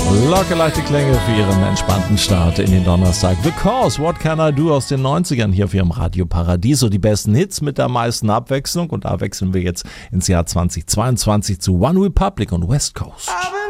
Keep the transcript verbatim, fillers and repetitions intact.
Locker leichte Klänge für Ihren entspannten Start in den Donnerstag. Because What Can I Do aus den neunzigern hier auf Ihrem Radio Paradiso. Die besten Hits mit der meisten Abwechslung. Und da wechseln wir jetzt ins Jahr zweitausendzweiundzwanzig zu One Republic und West Coast.